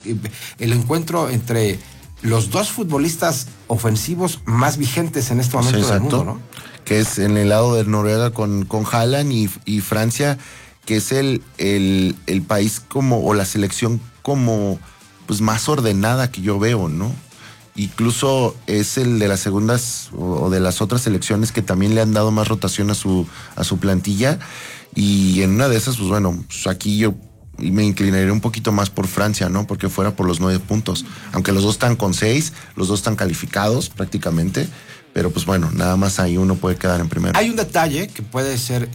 el encuentro entre los dos futbolistas ofensivos más vigentes en este momento del mundo, ¿no? Que es en el lado de Noruega con Haaland y Francia, que es el país o la selección como pues más ordenada que yo veo, ¿no? Incluso es el de las segundas o de las otras selecciones que también le han dado más rotación a su plantilla, y en una de esas, pues bueno, pues aquí yo me inclinaría un poquito más por Francia, ¿no? Porque fuera por los 9 puntos. Aunque los dos están con 6, los dos están calificados prácticamente, pero pues bueno, nada más ahí uno puede quedar en primero. Hay un detalle que puede ser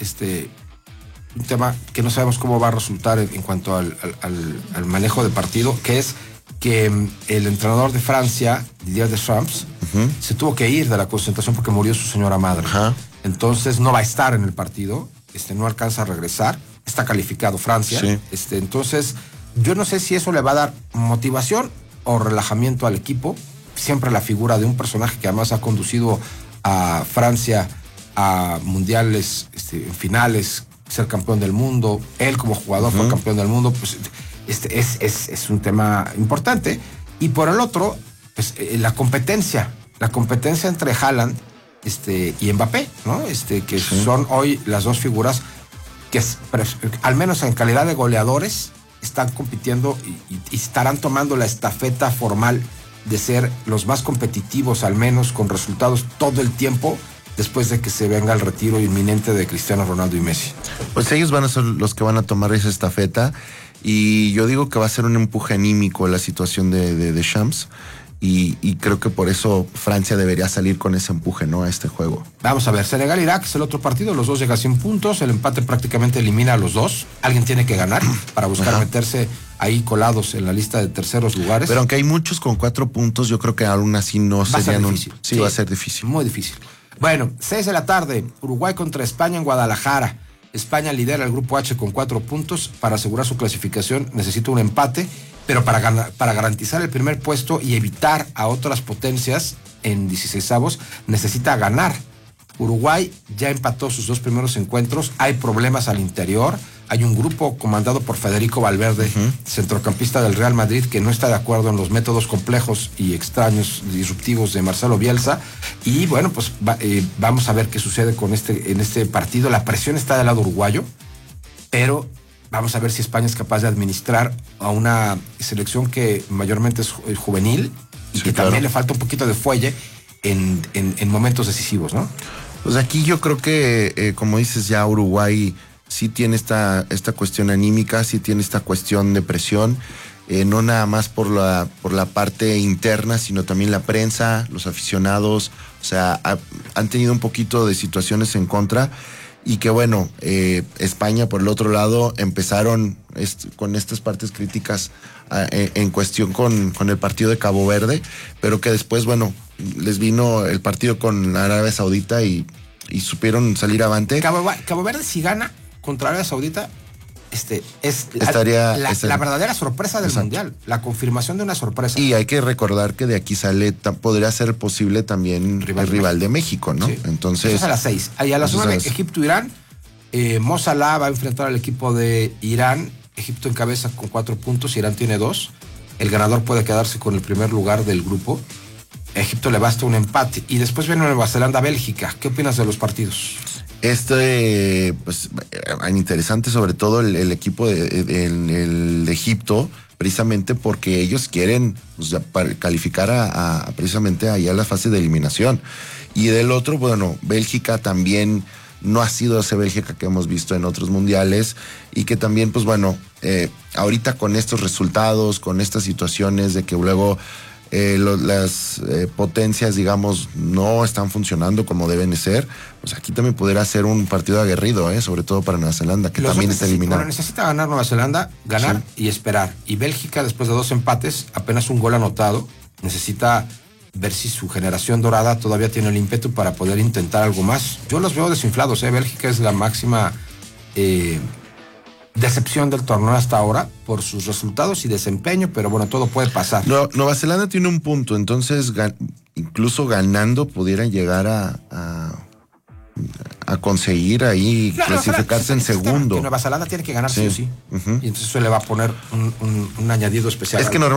un tema que no sabemos cómo va a resultar en cuanto al manejo de partido, que es que el entrenador de Francia, Didier Deschamps, se tuvo que ir de la concentración porque murió su señora madre. Entonces no va a estar en el partido, no alcanza a regresar. Está calificado Francia. Sí. Entonces, yo no sé si eso le va a dar motivación o relajamiento al equipo. Siempre la figura de un personaje que además ha conducido a Francia a mundiales, finales, ser campeón del mundo. Él como jugador fue campeón del mundo. Pues es un tema importante. Y por el otro, pues la competencia entre Haaland y Mbappé, ¿no? Que son hoy las dos figuras que al menos en calidad de goleadores están compitiendo y estarán tomando la estafeta formal de ser los más competitivos, al menos con resultados todo el tiempo, después de que se venga el retiro inminente de Cristiano Ronaldo y Messi. Pues ellos van a ser los que van a tomar esa estafeta, y yo digo que va a ser un empuje anímico la situación de Deschamps. Y creo que por eso Francia debería salir con ese empuje, ¿no? A este juego. Vamos a ver, Senegal-Irak es el otro partido, los dos llegan sin puntos, el empate prácticamente elimina a los dos. Alguien tiene que ganar para buscar meterse ahí colados en la lista de terceros lugares. Pero aunque hay muchos con 4 puntos, yo creo que aún así no serían difícil. Sí, va a ser difícil. Muy difícil. Bueno, 6 de la tarde, Uruguay contra España en Guadalajara. España lidera el grupo H con 4 puntos. Para asegurar su clasificación necesita un empate, pero para garantizar el primer puesto y evitar a otras potencias en 16avos, necesita ganar. Uruguay ya empató sus 2 primeros encuentros, hay problemas al interior, hay un grupo comandado por Federico Valverde, centrocampista del Real Madrid, que no está de acuerdo en los métodos complejos y extraños, disruptivos de Marcelo Bielsa, y bueno, pues vamos a ver qué sucede en este partido. La presión está del lado uruguayo, pero vamos a ver si España es capaz de administrar a una selección que mayormente es juvenil y que también le falta un poquito de fuelle en momentos decisivos, ¿no? Pues aquí yo creo que, como dices, ya Uruguay sí tiene esta cuestión anímica, sí tiene esta cuestión de presión, no nada más por la parte interna, sino también la prensa, los aficionados, o sea, han tenido un poquito de situaciones en contra. Y que bueno, España por el otro lado empezaron con estas partes críticas en cuestión con el partido de Cabo Verde, pero que después, bueno, les vino el partido con Arabia Saudita y supieron salir avante. Cabo Verde, si gana contra Arabia Saudita, estaría la verdadera sorpresa del Mundial, la confirmación de una sorpresa. Y hay que recordar que de aquí podría ser posible también el rival de México, ¿no? Sí. Entonces, eso es a las 6. Y a las 9, Egipto-Irán. Mo Salah va a enfrentar al equipo de Irán. Egipto encabeza con 4 puntos, Irán tiene 2. El ganador puede quedarse con el primer lugar del grupo. A Egipto le basta un empate. Y después viene Nueva Zelanda-Bélgica. ¿Qué opinas de los partidos? Pues, interesante sobre todo el equipo de Egipto, precisamente porque ellos quieren para calificar precisamente allá a la fase de eliminación. Y del otro, bueno, Bélgica también no ha sido esa Bélgica que hemos visto en otros mundiales, y que también, pues bueno, ahorita con estos resultados, con estas situaciones de que luego las potencias, digamos, no están funcionando como deben de ser, pues aquí también pudiera ser un partido aguerrido, sobre todo para Nueva Zelanda, que también está eliminado. Bueno, necesita ganar Nueva Zelanda, y esperar. Y Bélgica, después de 2 empates, apenas un gol anotado, necesita ver si su generación dorada todavía tiene el ímpetu para poder intentar algo más. Yo los veo desinflados, Bélgica es la máxima decepción del torneo hasta ahora por sus resultados y desempeño, pero bueno, todo puede pasar. Nueva Zelanda tiene un punto, entonces incluso ganando pudieran llegar a conseguir ahí clasificarse en segundo. Nueva Zelanda tiene que ganar sí o sí. Y entonces eso le va a poner un añadido especial. Es que